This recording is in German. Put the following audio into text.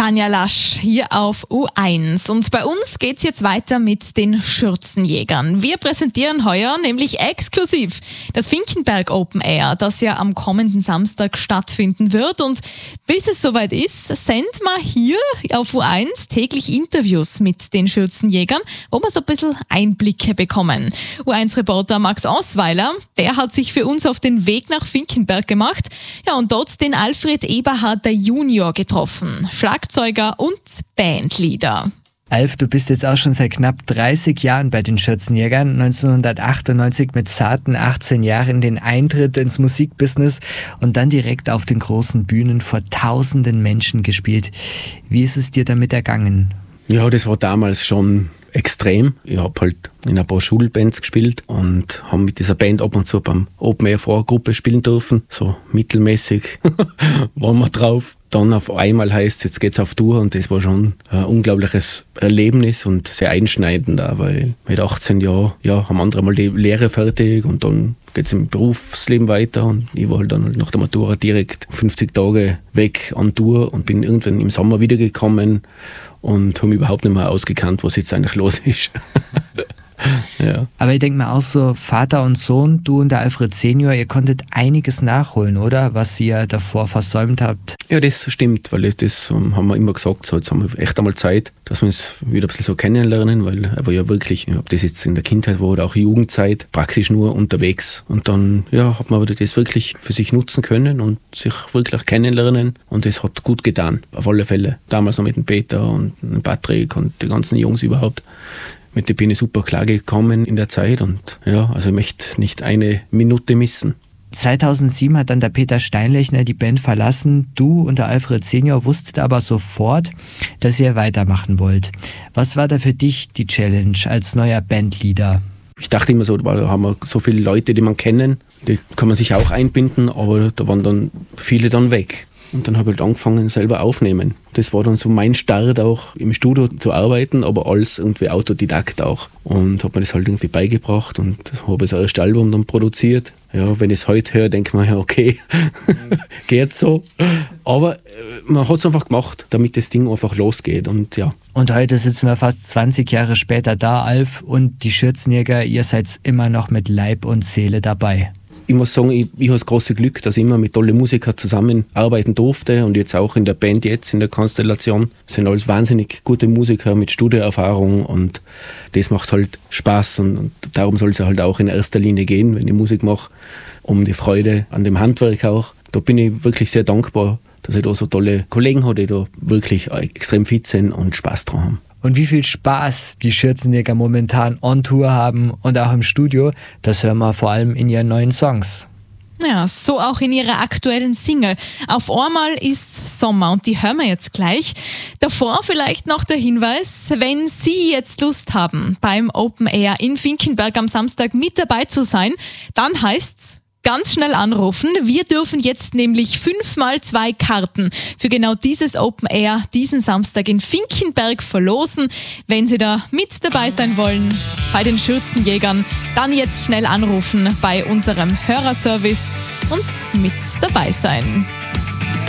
Anja Lasch hier auf U1. Und bei uns geht's jetzt weiter mit den Schürzenjägern. Wir präsentieren heuer nämlich exklusiv das Finkenberg Open Air, das ja am kommenden Samstag stattfinden wird. Und bis es soweit ist, senden wir hier auf U1 täglich Interviews mit den Schürzenjägern, wo wir so ein bisschen Einblicke bekommen. U1-Reporter Max Osweiler, der hat sich für uns auf den Weg nach Finkenberg gemacht. Ja, und dort den Alfred Eberharter Junior getroffen. Schlagzeuger und Bandleader. Alf, du bist jetzt auch schon seit knapp 30 Jahren bei den Schürzenjägern. 1998 mit zarten 18 Jahren den Eintritt ins Musikbusiness und dann direkt auf den großen Bühnen vor tausenden Menschen gespielt. Wie ist es dir damit ergangen? Ja, das war damals schon extrem. Ich habe halt in ein paar Schulbands gespielt und habe mit dieser Band ab und zu beim Open Air Vorgruppe spielen dürfen. So mittelmäßig waren wir drauf. Dann auf einmal heißt es, jetzt geht's auf Tour, und das war schon ein unglaubliches Erlebnis und sehr einschneidend auch, weil mit 18 Jahren haben andere mal die Lehre fertig und dann geht's im Berufsleben weiter, und ich war halt dann nach der Matura direkt 50 Tage weg an Tour und bin irgendwann im Sommer wiedergekommen und habe mich überhaupt nicht mehr ausgekannt, was jetzt eigentlich los ist. Ja. Aber ich denke mir auch so, Vater und Sohn, du und der Alfred Senior, ihr konntet einiges nachholen, oder? Was ihr davor versäumt habt. Ja, das stimmt, weil das haben wir immer gesagt, so, jetzt haben wir echt einmal Zeit, dass wir uns wieder ein bisschen so kennenlernen, weil er war ja wirklich, ob das jetzt in der Kindheit war oder auch Jugendzeit, praktisch nur unterwegs. Und dann hat man das wirklich für sich nutzen können und sich wirklich kennenlernen, und das hat gut getan, auf alle Fälle. Damals noch mit dem Peter und dem Patrick und den ganzen Jungs überhaupt. Mit dem bin ich super klar gekommen in der Zeit, und also ich möchte nicht eine Minute missen. 2007 hat dann der Peter Steinlechner die Band verlassen. Du und der Alfred Senior wusstet aber sofort, dass ihr weitermachen wollt. Was war da für dich die Challenge als neuer Bandleader? Ich dachte immer so, da haben wir so viele Leute, die man kennen, die kann man sich auch einbinden, aber da waren dann viele dann weg. Und dann habe ich halt angefangen, selber aufnehmen. Das war dann so mein Start, auch im Studio zu arbeiten, aber alles irgendwie Autodidakt auch. Und habe mir das halt irgendwie beigebracht und habe das erste Album dann produziert. Ja, wenn ich es heute höre, denke ich mir, ja okay, geht so. Aber man hat es einfach gemacht, damit das Ding einfach losgeht. Und heute sitzen wir fast 20 Jahre später da, Alf, und die Schürzenjäger, ihr seid immer noch mit Leib und Seele dabei. Ich muss sagen, ich habe das große Glück, dass ich immer mit tollen Musikern zusammenarbeiten durfte, und jetzt auch in der Band jetzt, in der Konstellation. Das sind alles wahnsinnig gute Musiker mit Studioerfahrung, und das macht halt Spaß, und darum soll es ja halt auch in erster Linie gehen, wenn ich Musik mache, um die Freude an dem Handwerk auch. Da bin ich wirklich sehr dankbar, dass ich da so tolle Kollegen habe, die da wirklich extrem fit sind und Spaß dran haben. Und wie viel Spaß die Schürzenjäger momentan on Tour haben und auch im Studio, das hören wir vor allem in ihren neuen Songs. Ja, so auch in ihrer aktuellen Single. Auf einmal ist Sommer, und die hören wir jetzt gleich. Davor vielleicht noch der Hinweis, wenn Sie jetzt Lust haben, beim Open Air in Finkenberg am Samstag mit dabei zu sein, dann heißt's, ganz schnell anrufen. Wir dürfen jetzt nämlich 5x2 Karten für genau dieses Open Air diesen Samstag in Finkenberg verlosen. Wenn Sie da mit dabei sein wollen bei den Schürzenjägern, dann jetzt schnell anrufen bei unserem Hörerservice und mit dabei sein.